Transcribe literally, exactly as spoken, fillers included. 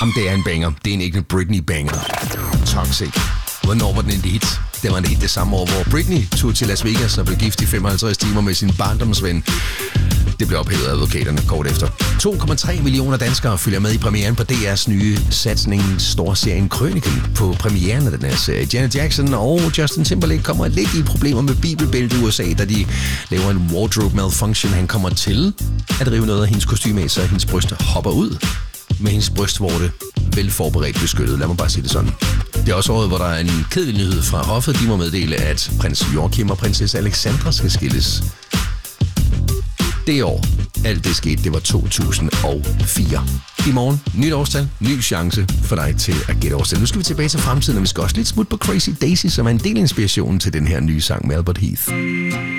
Om det er en banger. Det er en ikke Britney-banger. Toxic. Hvornår var den en hit? Det var en hit det samme år, hvor Britney tog til Las Vegas og blev gift i femoghalvtreds timer med sin barndomsven. Det blev ophævet af advokaterne kort efter. to komma tre millioner danskere følger med i premieren på D R's nye satsning storserien Krøniken. På premieren af den her serie, Janet Jackson og Justin Timberlake kommer lidt i problemer med bibelbæltet i U S A, da de laver en wardrobe malfunction. Han kommer til at rive noget af hendes kostyme af, så hendes bryst hopper ud med hendes brystvorte vel forberedt beskyttet. Lad mig bare sige det sådan. Det er også året, hvor der er en kedelig nyhed fra hoffet. De må meddele, at prins Joachim og prinsesse Alexandra skal skilles. Det år, alt det skete, det var to tusind og fire. I morgen, nyt årstal, ny chance for dig til at gætte årstal. Nu skal vi tilbage til fremtiden, og vi skal også lidt smut på Crazy Daisy, som er en del af inspirationen til den her nye sang med Albert Heath.